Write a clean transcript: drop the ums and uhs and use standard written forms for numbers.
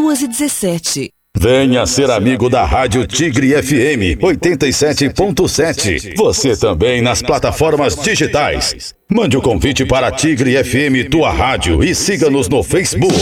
2h17. Venha ser amigo da Rádio Tigre FM 87.7. Você também nas plataformas digitais. Mande o convite para a Tigre FM, tua rádio, e siga-nos no Facebook.